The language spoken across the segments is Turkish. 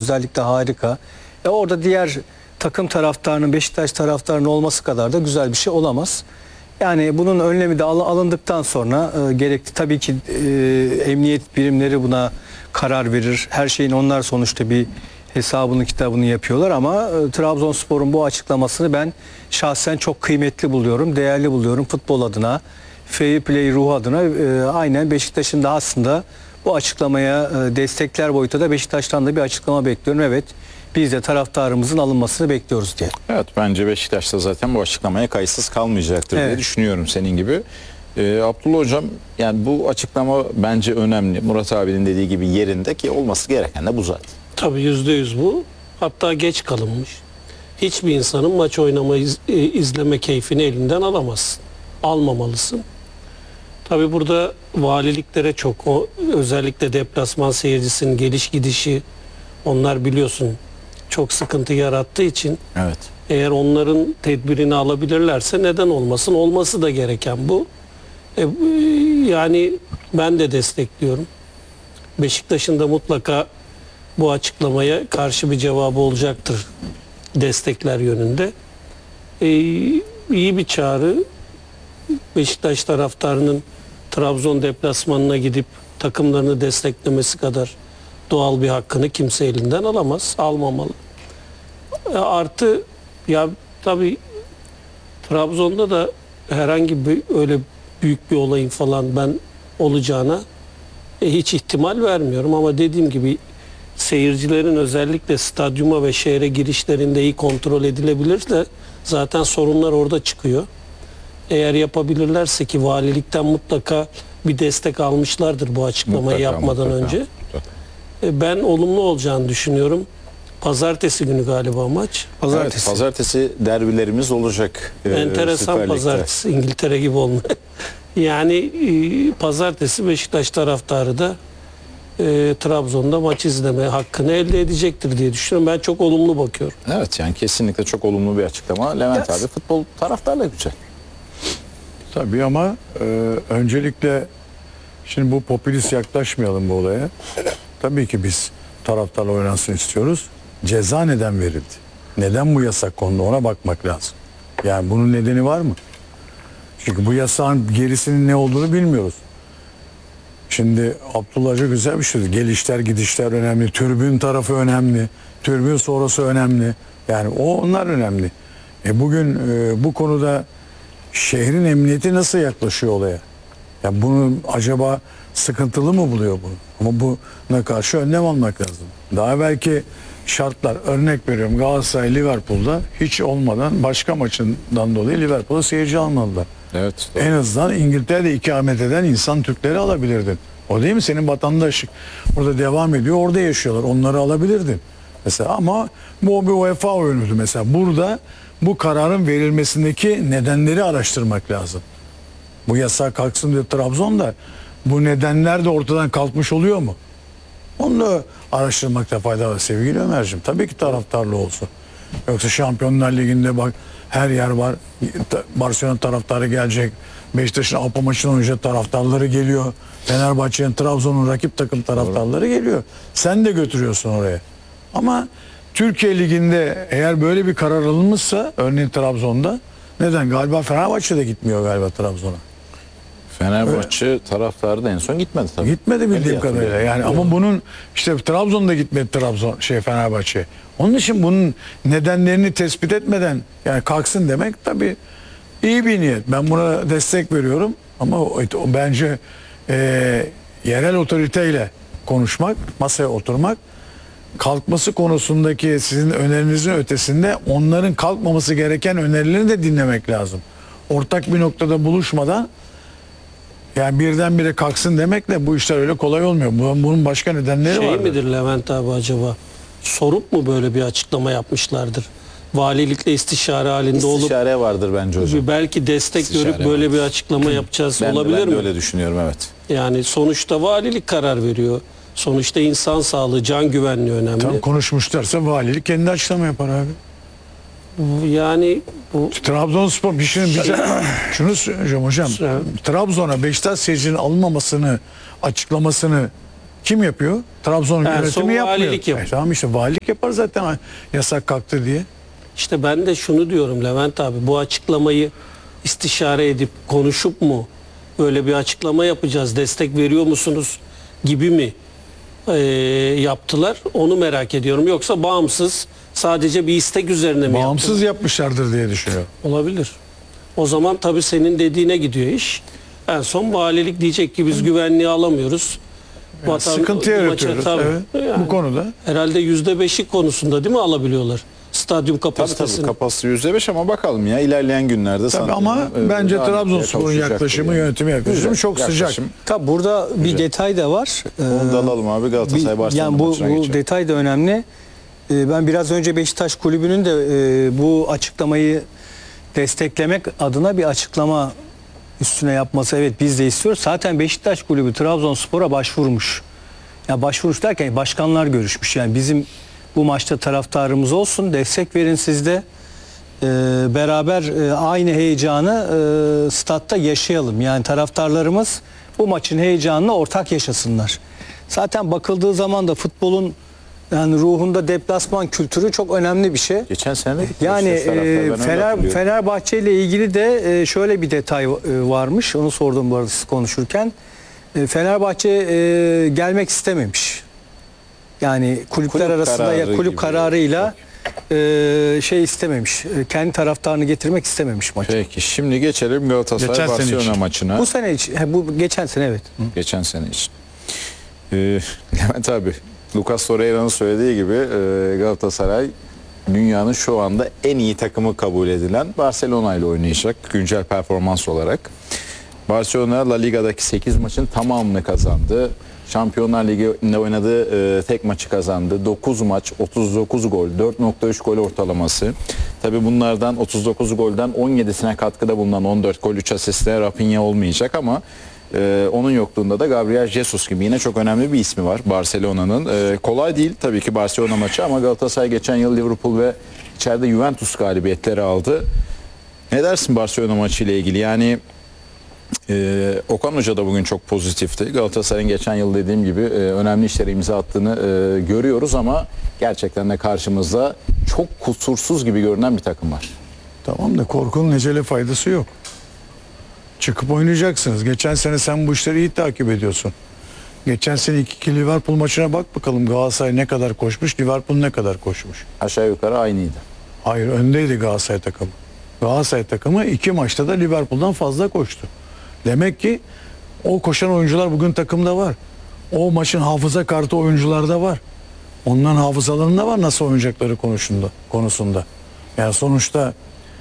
özellikle harika. Orada diğer takım taraftarının, Beşiktaş taraftarının olması kadar da güzel bir şey olamaz. Yani bunun önlemi de alındıktan sonra gerekli tabii ki emniyet birimleri buna karar verir. Her şeyin onlar sonuçta bir hesabını kitabını yapıyorlar ama Trabzonspor'un bu açıklamasını ben şahsen çok kıymetli buluyorum, değerli buluyorum futbol adına, fair play ruhu adına. Aynen Beşiktaş'ın da aslında bu açıklamaya destekler boyuta da Beşiktaş'tan da bir açıklama bekliyorum. Evet, biz de taraftarımızın alınmasını bekliyoruz diye. Evet, bence Beşiktaş da zaten bu açıklamaya kayıtsız kalmayacaktır diye düşünüyorum senin gibi. Abdullah Hocam, yani bu açıklama bence önemli. Murat abinin dediği gibi yerinde, ki olması gereken de bu zaten. Tabii %100 bu. Hatta geç kalınmış. Hiçbir insanın maç izleme keyfini elinden alamazsın. Almamalısın. Tabii burada valiliklere çok, özellikle deplasman seyircisinin geliş gidişi, onlar biliyorsun çok sıkıntı yarattığı için Evet. eğer onların tedbirini alabilirlerse neden olmasın? Olması da gereken bu. Yani ben de destekliyorum. Beşiktaş'ın da mutlaka bu açıklamaya karşı bir cevabı olacaktır destekler yönünde. İyi bir çağrı. Beşiktaş taraftarının Trabzon deplasmanına gidip takımlarını desteklemesi kadar doğal bir hakkını kimse elinden alamaz, almamalı. Artı ya tabii Trabzon'da da herhangi bir öyle büyük bir olayın falan ben olacağına hiç ihtimal vermiyorum ama dediğim gibi seyircilerin özellikle stadyuma ve şehre girişlerinde iyi kontrol edilebilirse zaten sorunlar orada çıkıyor. Eğer yapabilirlerse, ki valilikten mutlaka bir destek almışlardır bu açıklamayı yapmadan önce. Ben olumlu olacağını düşünüyorum. Pazartesi günü galiba maç. Pazartesi derbilerimiz olacak. Enteresan pazartesi, İngiltere gibi olma. Yani pazartesi Beşiktaş taraftarı da Trabzon'da maç izleme hakkını elde edecektir diye düşünüyorum. Ben çok olumlu bakıyorum. Evet, yani kesinlikle çok olumlu bir açıklama. Levent abi, futbol taraftarla güzel. Tabii ama öncelikle şimdi bu popülist yaklaşmayalım bu olaya. Tabii ki biz taraftarla oynansın istiyoruz. Ceza neden verildi? Neden bu yasak kondu, ona bakmak lazım. Yani bunun nedeni var mı? Çünkü bu yasağın gerisinin ne olduğunu bilmiyoruz. Şimdi Abdullah Hoca güzel bir şey. Gelişler gidişler önemli. Tribün tarafı önemli. Tribün sonrası önemli. Yani onlar önemli. Bugün bu konuda şehrin emniyeti nasıl yaklaşıyor olaya? Ya bunu acaba sıkıntılı mı buluyor bunu? Ama buna karşı önlem almak lazım. Daha belki şartlar, örnek veriyorum, Galatasaray Liverpool'da hiç olmadan başka maçından dolayı Liverpool'a seyirci almadılar. Evet. Doğru. En azından İngiltere'de ikamet eden insan Türkleri alabilirdin. O değil mi? Senin vatandaşlık orada devam ediyor, orada yaşıyorlar. Onları alabilirdin. Mesela ama bu bir UEFA oyunudu mesela. Burada bu kararın verilmesindeki nedenleri araştırmak lazım. Bu yasak kalksın diye Trabzon'da bu nedenler de ortadan kalkmış oluyor mu? Onu da araştırmakta fayda var sevgili Ömerciğim. Tabii ki taraftarlı olsun. Yoksa Şampiyonlar Ligi'nde bak her yer var. Barcelona taraftarı gelecek. Beşiktaş'ın Avrupa maçının oynayacak taraftarları geliyor. Fenerbahçe'nin, Trabzon'un rakip takım taraftarları geliyor. Sen de götürüyorsun oraya. Ama Türkiye Ligi'nde eğer böyle bir karar alınmışsa, örneğin Trabzon'da, neden? Galiba Fenerbahçe de gitmiyor galiba Trabzon'a. Fenerbahçe taraftarı da en son gitmedi tabii. Gitmedi bildiğim kadarıyla. Yani ama bunun işte Trabzon'da gitmedi Fenerbahçe. Onun için bunun nedenlerini tespit etmeden yani kalksın demek tabii iyi bir niyet. Ben buna destek veriyorum ama o bence yerel otoriteyle konuşmak, masaya oturmak, kalkması konusundaki sizin önerinizin ötesinde onların kalkmaması gereken önerilerini de dinlemek lazım. Ortak bir noktada buluşmadan yani birdenbire kalksın demekle bu işler öyle kolay olmuyor. Bunun başka nedenleri var. Midir Levent abi acaba? Sorup mu böyle bir açıklama yapmışlardır? Valilikle istişare halinde olup İstişare vardır bence hocam. belki destek İstişare görüp böyle vardır. bir açıklama yapacağız olabilir ben de mi? öyle düşünüyorum, evet. Yani sonuçta valilik karar veriyor. Sonuçta insan sağlığı, can güvenliği önemli. Tam konuşmuşlarsa valilik kendi açıklama yapar abi. Yani bu Trabzonspor şunu söyleyeceğim hocam. Evet. Trabzon'a Beşiktaş seyircinin alınmamasını açıklamasını Kim yapıyor? Trabzon En son yönetimi yapmıyor. valilik yapıyor. Tamam işte valilik yapar zaten yasak kalktı diye. İşte ben de şunu diyorum Levent abi, bu açıklamayı istişare edip konuşup mu böyle bir açıklama yapacağız, destek veriyor musunuz gibi mi yaptılar, onu merak ediyorum. Yoksa bağımsız sadece bir istek üzerine mi Bağımsız yapmışlardır diye düşünüyorum. yaptılar? Olabilir. O zaman tabii senin dediğine gidiyor iş. En son valilik diyecek ki biz güvenliği alamıyoruz. Sıkıntı maça- yaratıyoruz. tabii. Evet. Yani Bu konuda. herhalde %5'lik konusunda değil mi alabiliyorlar? Stadyum Tabii kapasitesini. kapasite %5 ama bakalım ya ilerleyen günlerde Tabii sanırım, ama bence daha Trabzonspor'un kavuşacaktır yaklaşımı, yani. yönetimi yaklaşımı Güzel, çok sıcak. yaklaşım. Tabi burada bir detay da var. Onu da alalım abi, Galatasaray Barcelona yani bu maçına geçelim. detay da önemli. Ben biraz önce Beşiktaş Kulübü'nün de bu açıklamayı desteklemek adına bir açıklama üstüne yapması, evet biz de istiyoruz. Zaten Beşiktaş Kulübü Trabzonspor'a başvurmuş. Ya başvurmuş derken başkanlar görüşmüş. Yani bizim bu maçta taraftarımız olsun, destek verin siz de. Beraber aynı heyecanı statta yaşayalım. Yani taraftarlarımız bu maçın heyecanını ortak yaşasınlar. Zaten bakıldığı zaman da futbolun yani ruhunda deplasman kültürü çok önemli bir şey. Geçen sene de Yani Beşiktaş taraftarı, ben öyle hatırlıyorum. Fenerbahçe ile ilgili de şöyle bir detay varmış. Onu sordum bu arada siz konuşurken. Fenerbahçe gelmek istememiş. Yani kulüpler Kulüp arasında ya kararı kulüp gibi. kararıyla şey istememiş. Kendi taraftarını getirmek istememiş maçı. Peki şimdi geçelim Galatasaray Geçen sene Barcelona için. maçına. Bu sene için, bu geçen sene evet. Geçen sene için. Levent abi, Lucas Torreira'nın söylediği gibi Galatasaray dünyanın şu anda en iyi takımı kabul edilen Barcelona ile oynayacak güncel performans olarak. Barcelona La Liga'daki 8 maçın tamamını kazandı. Şampiyonlar Ligi'nde oynadığı tek maçı kazandı. 9 maç, 39 gol, 4.3 gol ortalaması. Tabii bunlardan 39 golden 17'sine katkıda bulunan 14 gol, 3 asistle Rafinha olmayacak ama onun yokluğunda da Gabriel Jesus gibi yine çok önemli bir ismi var Barcelona'nın. Kolay değil tabii ki Barcelona maçı ama Galatasaray geçen yıl Liverpool ve içeride Juventus galibiyetleri aldı. Ne dersin Barcelona maçı ile ilgili? Yani Okan Hoca da bugün çok pozitifti. Galatasaray'ın geçen yıl dediğim gibi önemli işlere imza attığını görüyoruz ama gerçekten de karşımızda çok kusursuz gibi görünen bir takım var. Tamam da korkunun ecele faydası yok. Çıkıp oynayacaksınız. Geçen sene sen bu işleri iyi takip ediyorsun. Geçen sene 2-2 Liverpool maçına bak bakalım, Galatasaray ne kadar koşmuş, Liverpool ne kadar koşmuş. Aşağı yukarı aynıydı. Hayır, öndeydi Galatasaray takımı. Galatasaray takımı 2 maçta da Liverpool'dan fazla koştu. Demek ki o koşan oyuncular bugün takımda var. O maçın hafıza kartı oyuncularda var. Onların hafızalarında var nasıl oynayacakları konusunda. Yani sonuçta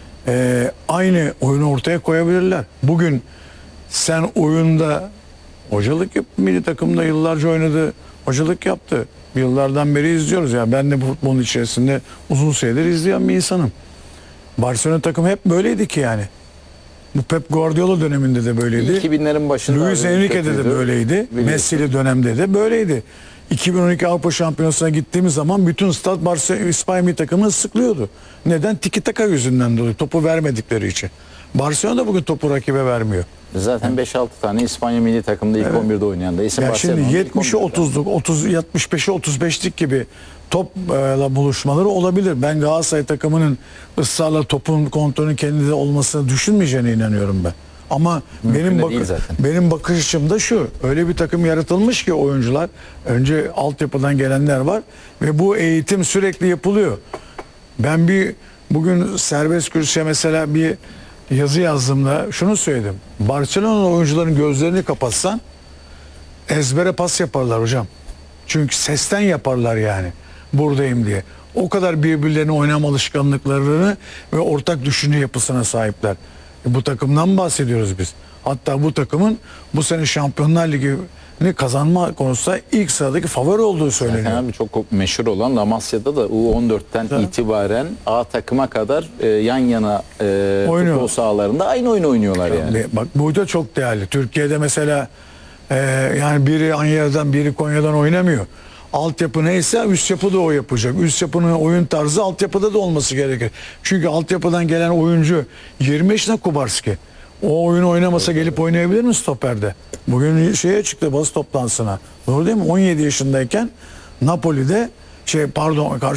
aynı oyunu ortaya koyabilirler. Bugün sen oyunda hocalık yap, milli takımda yıllarca oynadı, hocalık yaptı. Yıllardan beri izliyoruz. Yani ben de bu futbolun içerisinde uzun süredir izleyen bir insanım. Barcelona takımı hep böyleydi ki yani. Bu Pep Guardiola döneminde de böyleydi. 2000'lerin başında Luis Enrique'de de kötüydü. böyleydi. Biliyorsun. Messi'li dönemde de böyleydi. 2012 Avrupa Şampiyonası'na gittiğimiz zaman bütün stat Barcelona İspanya milli takımını sıklıyordu. Neden? Tiki taka yüzünden dolayı. Topu vermedikleri için. Barcelona da bugün topu rakibe vermiyor. Zaten 5-6 tane İspanya milli takımda ilk 11'de oynayan da isim Ya Barcelona'nın şimdi ilk 70'i 11'de. 30'luk, 75'i 35'lik gibi topla buluşmaları olabilir. Ben Galatasaray takımının ısrarla topun kontrolünün kendinde olmasını düşünmeyeceğine inanıyorum ben. Ama Mümkün de değil zaten. benim bakış açım da şu. Öyle bir takım yaratılmış ki oyuncular, önce altyapıdan gelenler var ve bu eğitim sürekli yapılıyor. Ben bugün serbest kürsüye mesela bir yazı yazdığımda şunu söyledim. Barcelona oyuncuların gözlerini kapatsan ezbere pas yaparlar hocam. Çünkü sesten yaparlar yani. Buradayım diye. O kadar birbirlerine oynama alışkanlıklarını ve ortak düşünce yapısına sahipler. Bu takımdan bahsediyoruz biz. Hatta bu takımın bu sene Şampiyonlar Ligi'ni kazanma konusunda ilk sıradaki favori olduğu söyleniyor. Zaten abi çok meşhur olan Lamasya'da da U14'ten itibaren A takıma kadar yan yana Oynuyor. futbol sahalarında aynı oyunu oynuyorlar yani. Ve bak bu da çok değerli. Türkiye'de mesela yani biri Anya'dan biri Konya'dan oynamıyor. Altyapı neyse üst yapı da o yapacak. Üst yapının oyun tarzı altyapıda da olması gerekir. Çünkü altyapıdan gelen oyuncu 20 yaşında Kubarski. O oyunu oynamasa gelip oynayabilir mi stoperde? Bugün şeye çıktı, basın toplantısına. Doğru değil mi? 17 yaşındayken Napoli'de